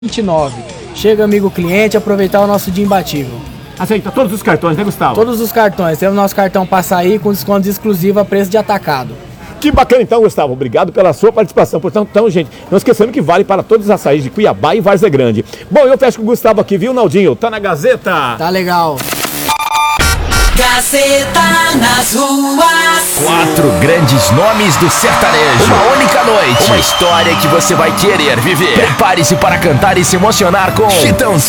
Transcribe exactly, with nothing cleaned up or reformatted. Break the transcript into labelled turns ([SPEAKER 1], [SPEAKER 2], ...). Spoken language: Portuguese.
[SPEAKER 1] vinte e nove. Chega, amigo cliente, aproveitar o nosso dia imbatível.
[SPEAKER 2] Aceita todos os cartões, né, Gustavo?
[SPEAKER 1] Todos os cartões. Temos nosso cartão Passaí com descontos exclusivos a preço de atacado.
[SPEAKER 2] Que bacana então, Gustavo. Obrigado pela sua participação. Portanto, então, gente, não esquecendo que vale para todos os açaís de Cuiabá e Várzea Grande. Bom, eu fecho com o Gustavo aqui, viu, Naldinho? Tá na Gazeta.
[SPEAKER 1] Tá legal.
[SPEAKER 3] Gazeta nas ruas.
[SPEAKER 4] Quatro grandes nomes do sertanejo. Uma única noite. Uma história que você vai querer viver. Prepare-se para cantar e se emocionar com Chitãozinho.